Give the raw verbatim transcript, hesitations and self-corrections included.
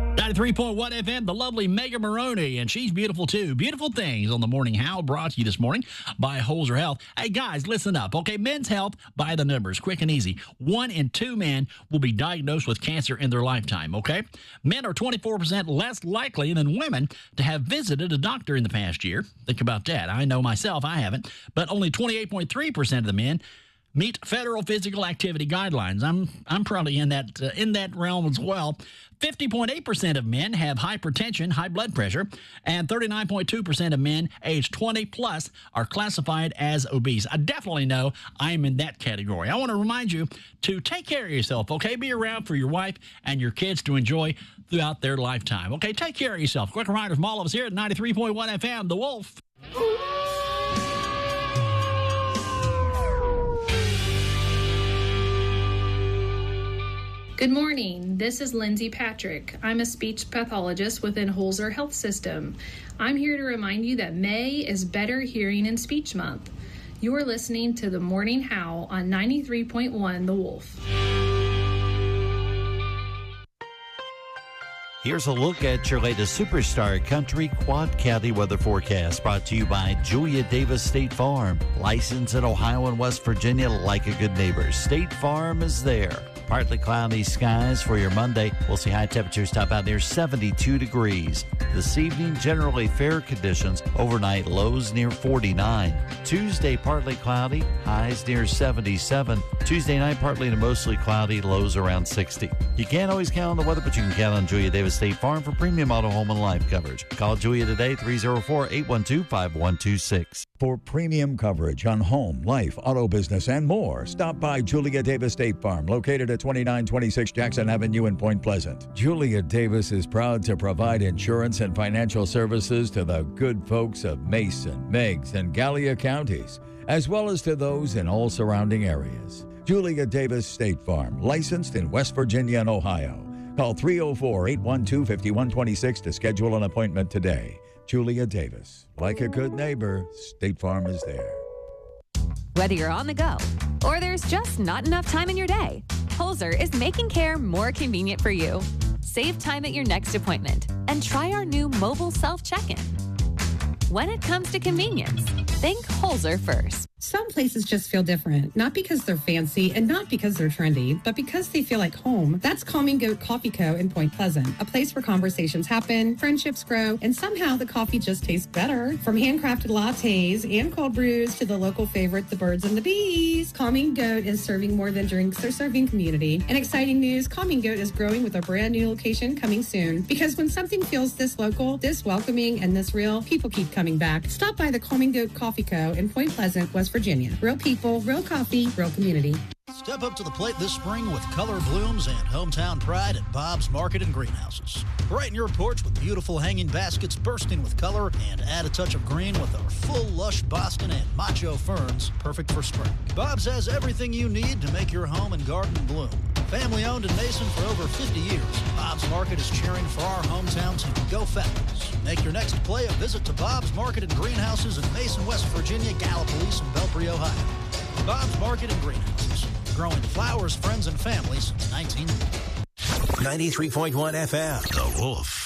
ninety-three point one F M, the lovely Megan Maroney, and she's beautiful too. Beautiful things on the Morning How, brought to you this morning by Holzer Health. Hey guys, listen up, okay? Men's health by the numbers, quick and easy. One in two men will be diagnosed with cancer in their lifetime, okay? Men are twenty-four percent less likely than women to have visited a doctor in the past year. Think about that. I know myself, I haven't, but only twenty-eight point three percent of the men meet federal physical activity guidelines. I'm I'm probably in that uh, in that realm as well. fifty point eight percent of men have hypertension, high blood pressure, and thirty-nine point two percent of men aged twenty plus are classified as obese. I definitely know I am in that category. I want to remind you to take care of yourself, okay? Be around for your wife and your kids to enjoy throughout their lifetime. Okay, take care of yourself. Quick reminder from all of us here at ninety-three point one F M, The Wolf. Good morning. This is Lindsay Patrick. I'm a speech pathologist within Holzer Health System. I'm here to remind you that May is Better Hearing and Speech Month. You are listening to the Morning How on ninety-three point one The Wolf. Here's a look at your latest Superstar Country Quad County weather forecast, brought to you by Julia Davis State Farm. Licensed in Ohio and West Virginia like a good neighbor. State Farm is there. Partly cloudy skies for your Monday. We'll see high temperatures top out near seventy-two degrees. This evening, generally fair conditions. Overnight, lows near forty-nine. Tuesday, partly cloudy. Highs near seventy-seven. Tuesday night, partly to mostly cloudy. Lows around sixty. You can't always count on the weather, but you can count on Julia Davis State Farm for premium auto, home, and life coverage. Call Julia today, three oh four, eight one two, five one two six. For premium coverage on home, life, auto business, and more, stop by Julia Davis State Farm, located at twenty-nine twenty-six Jackson Avenue in Point Pleasant. Julia Davis is proud to provide insurance and financial services to the good folks of Mason, Meigs, and Gallia counties, as well as to those in all surrounding areas. Julia Davis State Farm, licensed in West Virginia and Ohio. Call three oh four, eight one two, five one two six to schedule an appointment today. Julia Davis. Like a good neighbor, State Farm is there. Whether you're on the go or there's just not enough time in your day, Holzer is making care more convenient for you. Save time at your next appointment and try our new mobile self-check-in. When it comes to convenience, think Holzer first. Some places just feel different, not because they're fancy and not because they're trendy, but because they feel like home. That's Calming Goat Coffee Co. in Point Pleasant, a place where conversations happen, friendships grow, and somehow the coffee just tastes better. From handcrafted lattes and cold brews to the local favorite, the birds and the bees, Calming Goat is serving more than drinks. They're serving community. And exciting news, Calming Goat is growing with a brand new location coming soon. Because when something feels this local, this welcoming, and this real, people keep coming back. Stop by the Calming Goat Coffee Co. in Point Pleasant, West Virginia. Real people, real coffee, real community. Step up to the plate this spring with color blooms and hometown pride at Bob's Market and Greenhouses. Brighten your porch with beautiful hanging baskets bursting with color, and add a touch of green with our full lush Boston and macho ferns, perfect for spring. Bob's has everything you need to make your home and garden bloom. Family owned in Mason for over fifty years, Bob's Market is cheering for our hometown team. Go Falcons. Make your next play a visit to Bob's Market and Greenhouses in Mason, West Virginia, Gallipolis, and Belpre, Ohio. Bob's Market and Greenhouses, growing flowers, friends, and families since nineteen ninety. ninety-three point one F M. The Wolf.